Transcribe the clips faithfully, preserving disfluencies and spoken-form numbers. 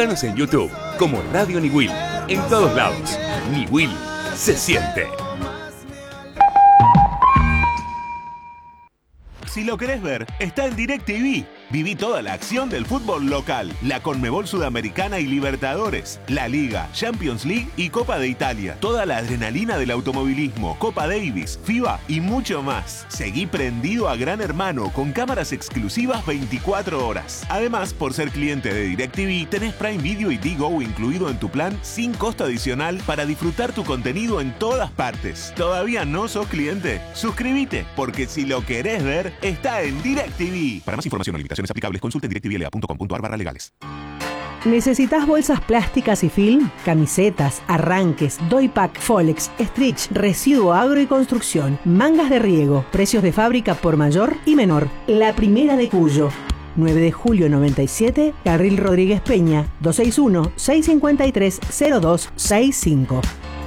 Búscanos en YouTube como Radio Niwil. En todos lados. Niwil se siente. Si lo querés ver, está en DirecTV. Viví toda la acción del fútbol local, la Conmebol Sudamericana y Libertadores, la Liga, Champions League y Copa de Italia. Toda la adrenalina del automovilismo, Copa Davis, FIBA y mucho más. Seguí prendido a Gran Hermano con cámaras exclusivas veinticuatro horas. Además, por ser cliente de DirecTV, tenés Prime Video y Digo incluido en tu plan sin costo adicional para disfrutar tu contenido en todas partes. ¿Todavía no sos cliente? Suscríbete, porque si lo querés ver, está en DirecTV. Para más información o limitaciones aplicables, consulte en directvla punto com punto ar barra legales. ¿Necesitas bolsas plásticas y film? Camisetas, arranques, doypack, Folex, stretch, residuo agro y construcción, mangas de riego, precios de fábrica por mayor y menor. La primera de Cuyo. nueve de julio noventa y siete, Carril Rodríguez Peña, dos seis uno, seis cinco tres, cero dos seis cinco.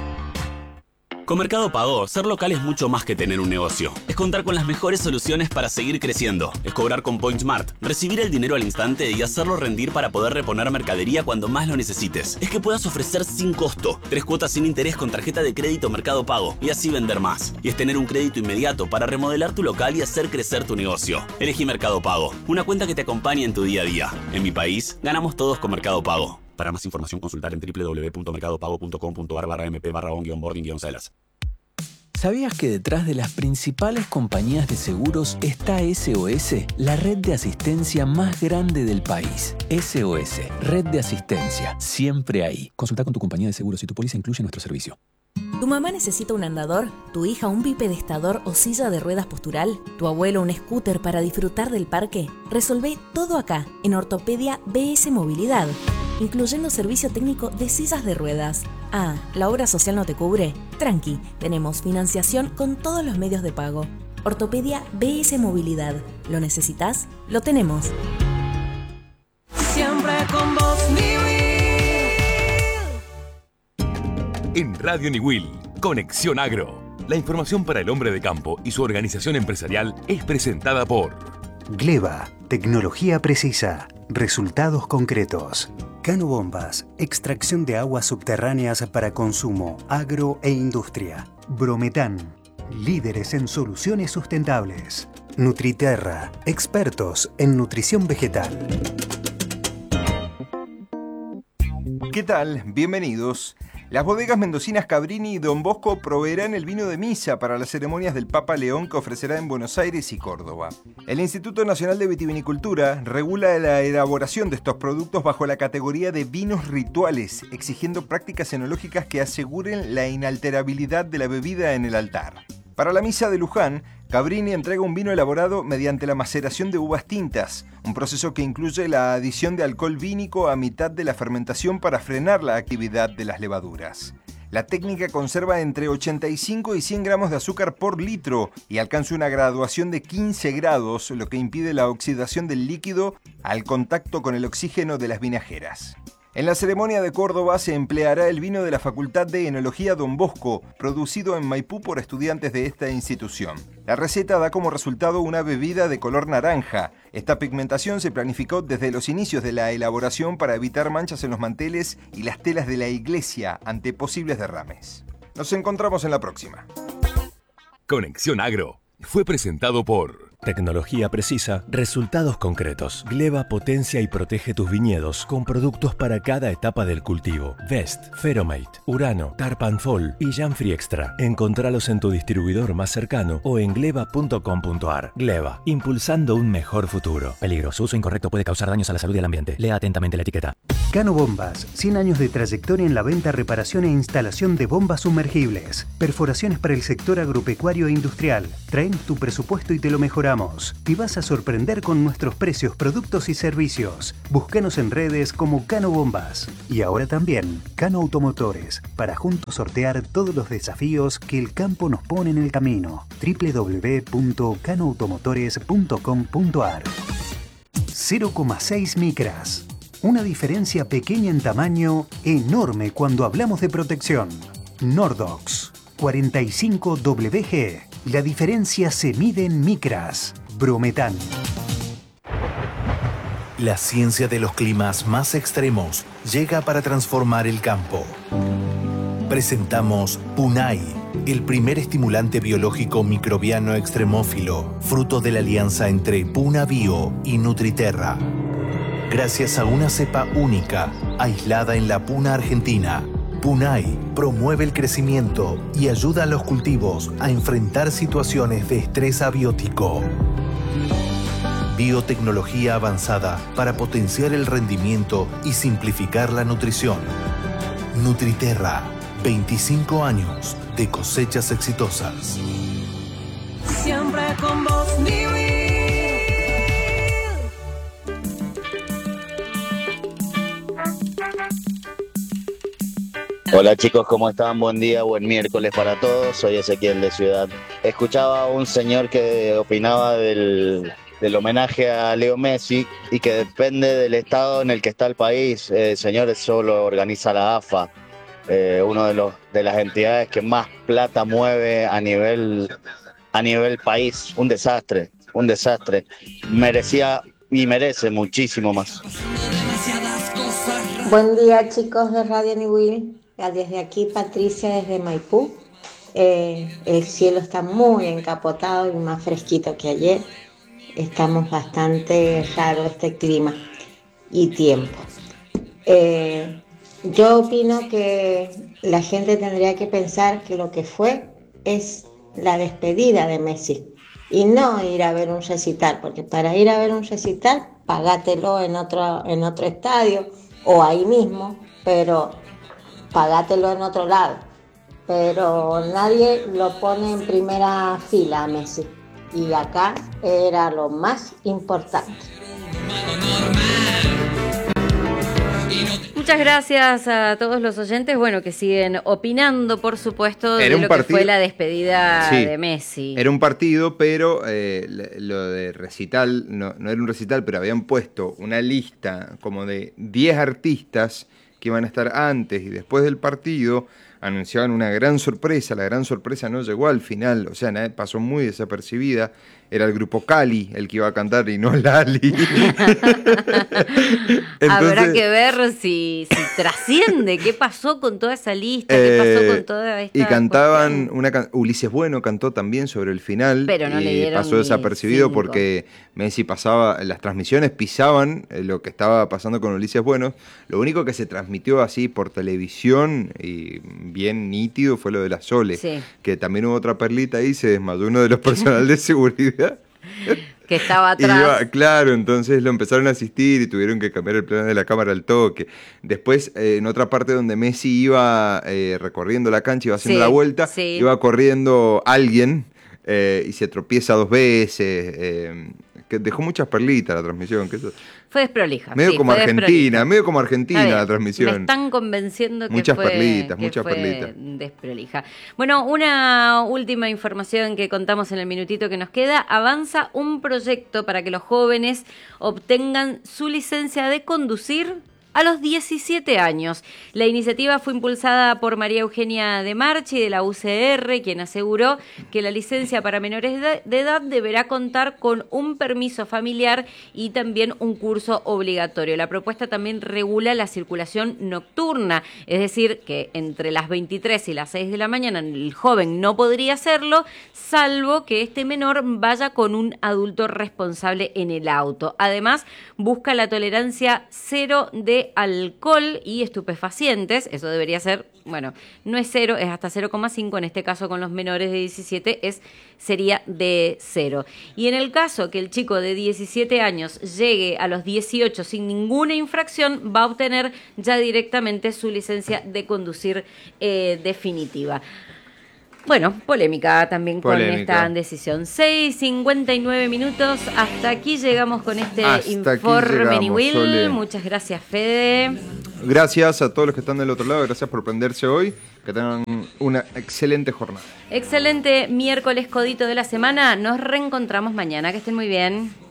Con Mercado Pago, ser local es mucho más que tener un negocio. Es contar con las mejores soluciones para seguir creciendo. Es cobrar con PointSmart, recibir el dinero al instante y hacerlo rendir para poder reponer mercadería cuando más lo necesites. Es que puedas ofrecer sin costo, tres cuotas sin interés con tarjeta de crédito Mercado Pago y así vender más. Y es tener un crédito inmediato para remodelar tu local y hacer crecer tu negocio. Elegí Mercado Pago, una cuenta que te acompañe en tu día a día. En mi país, ganamos todos con Mercado Pago. Para más información, consultar en doble u doble u doble u punto mercado pago punto com punto ar barra mp barra on-boarding-celas. ¿Sabías que detrás de las principales compañías de seguros está S O S, la red de asistencia más grande del país? S O S, red de asistencia, siempre ahí. Consulta con tu compañía de seguros si tu póliza incluye nuestro servicio. ¿Tu mamá necesita un andador? ¿Tu hija un bipedestador o silla de ruedas postural? ¿Tu abuelo un scooter para disfrutar del parque? Resolvé todo acá, en Ortopedia B S Movilidad, incluyendo servicio técnico de sillas de ruedas. Ah, ¿la obra social no te cubre? Tranqui, tenemos financiación con todos los medios de pago. Ortopedia B S Movilidad. ¿Lo necesitas? Lo tenemos. Siempre con vos, Niwil. En Radio Niwil, Conexión Agro. La información para el hombre de campo y su organización empresarial es presentada por Gleba, tecnología precisa, resultados concretos. Cano Bombas, extracción de aguas subterráneas para consumo, agro e industria. Brometán, líderes en soluciones sustentables. Nutriterra, expertos en nutrición vegetal. ¿Qué tal? Bienvenidos. Las bodegas mendocinas Cabrini y Don Bosco proveerán el vino de misa para las ceremonias del Papa León que ofrecerá en Buenos Aires y Córdoba. El Instituto Nacional de Vitivinicultura regula la elaboración de estos productos bajo la categoría de vinos rituales, exigiendo prácticas enológicas que aseguren la inalterabilidad de la bebida en el altar. Para la misa de Luján, Cabrini entrega un vino elaborado mediante la maceración de uvas tintas, un proceso que incluye la adición de alcohol vínico a mitad de la fermentación para frenar la actividad de las levaduras. La técnica conserva entre ochenta y cinco y cien gramos de azúcar por litro y alcanza una graduación de quince grados, lo que impide la oxidación del líquido al contacto con el oxígeno de las vinajeras. En la ceremonia de Córdoba se empleará el vino de la Facultad de Enología Don Bosco, producido en Maipú por estudiantes de esta institución. La receta da como resultado una bebida de color naranja. Esta pigmentación se planificó desde los inicios de la elaboración para evitar manchas en los manteles y las telas de la iglesia ante posibles derrames. Nos encontramos en la próxima. Conexión Agro fue presentado por Tecnología precisa, resultados concretos. Gleba potencia y protege tus viñedos con productos para cada etapa del cultivo. Vest, Feromate, Urano, Tarpanfol y Janfree Extra. Encontralos en tu distribuidor más cercano o en gleba punto com punto ar. Gleba, impulsando un mejor futuro. Peligro, su uso incorrecto puede causar daños a la salud y al ambiente. Lea atentamente la etiqueta. Cano Bombas, cien años de trayectoria en la venta, reparación e instalación de bombas sumergibles. Perforaciones para el sector agropecuario e industrial. Traen tu presupuesto y te lo mejoramos. Te vas a sorprender con nuestros precios, productos y servicios. Búscanos en redes como Cano Bombas. Y ahora también Cano Automotores, para juntos sortear todos los desafíos que el campo nos pone en el camino. doble u doble u doble u punto cano automotores punto com punto ar. cero coma seis micras. Una diferencia pequeña en tamaño, enorme cuando hablamos de protección. Nordox cuarenta y cinco W G. La diferencia se mide en micras. Brometán. La ciencia de los climas más extremos llega para transformar el campo. Presentamos Punai, el primer estimulante biológico microbiano extremófilo, fruto de la alianza entre Puna Bio y Nutriterra. Gracias a una cepa única, aislada en la puna argentina, Punai promueve el crecimiento y ayuda a los cultivos a enfrentar situaciones de estrés abiótico. Biotecnología avanzada para potenciar el rendimiento y simplificar la nutrición. Nutriterra, veinticinco años de cosechas exitosas. Siempre con vos, Niwi. Hola chicos, ¿cómo están? Buen día, buen miércoles para todos. Soy Ezequiel de Ciudad. Escuchaba a un señor que opinaba del, del homenaje a Leo Messi y que depende del estado en el que está el país. Eh, señores, solo organiza la A F A, eh, uno de los de las entidades que más plata mueve a nivel a nivel país. Un desastre, un desastre. Merecía y merece muchísimo más. Buen día chicos de Radio Niwil. Desde aquí Patricia desde Maipú. Eh, el cielo está muy encapotado y más fresquito que ayer. Estamos bastante raro este clima y tiempo. Eh, yo opino que la gente tendría que pensar que lo que fue es la despedida de Messi y no ir a ver un recital, porque para ir a ver un recital, pagátelo en otro, en otro estadio o ahí mismo, pero pagátelo en otro lado. Pero nadie lo pone en primera fila a Messi. Y acá era lo más importante. Muchas gracias a todos los oyentes, bueno, que siguen opinando, por supuesto, Era de lo partido... que fue la despedida sí, de Messi. Era un partido, pero eh, lo de recital, no, no era un recital, pero habían puesto una lista como de diez artistas que iban a estar antes y después del partido. Anunciaban una gran sorpresa, la gran sorpresa no llegó al final, o sea, pasó muy desapercibida. Era el grupo Cali el que iba a cantar y no Lali. Entonces, habrá que ver si, si trasciende, qué pasó con toda esa lista, qué pasó eh, con toda esta y cantaban, cuestión. una can- Ulises Bueno cantó también sobre el final, pero no y le dieron pasó ni desapercibido cinco. Porque Messi pasaba, las transmisiones pisaban eh, lo que estaba pasando con Ulises Bueno. Lo único que se transmitió así por televisión y bien nítido fue lo de la Sole, Sí. que también hubo otra perlita ahí, se desmayó uno de los personal de seguridad. Que estaba Y atrás. iba- claro, entonces lo empezaron a asistir y tuvieron que cambiar el plano de la cámara al toque. Después, eh, en otra parte donde Messi iba eh, recorriendo la cancha, iba haciendo Sí, la vuelta, sí. iba corriendo alguien eh, y se tropieza dos veces. Eh, que dejó muchas perlitas la transmisión. Que eso, Fue desprolija. medio sí, como fue Argentina, desprolija. medio como Argentina Está bien, la transmisión. Me están convenciendo que Muchas fue, perlitas, que muchas fue perlitas. desprolija. Bueno, una última información que contamos en el minutito que nos queda. Avanza un proyecto para que los jóvenes obtengan su licencia de conducir a los diecisiete años. La iniciativa fue impulsada por María Eugenia de Marchi de la U C R, quien aseguró que la licencia para menores de edad deberá contar con un permiso familiar y también un curso obligatorio. La propuesta también regula la circulación nocturna, es decir, que entre las veintitrés y las seis de la mañana el joven no podría hacerlo, salvo que este menor vaya con un adulto responsable en el auto. Además, busca la tolerancia cero de alcohol y estupefacientes. Eso debería ser, bueno, no es cero, es hasta cero coma cinco. En este caso, con los menores de diecisiete, es, sería de cero. Y en el caso que el chico de diecisiete años llegue a los dieciocho sin ninguna infracción, va a obtener ya directamente su licencia de conducir eh, definitiva. Bueno, polémica también polémica. Con esta decisión. seis cincuenta y nueve minutos. Hasta aquí llegamos con este Hasta informe Niwil. Sole. Muchas gracias, Fede. Gracias a todos los que están del otro lado. Gracias por prenderse hoy. Que tengan una excelente jornada. Excelente miércoles codito de la semana. Nos reencontramos mañana. Que estén muy bien.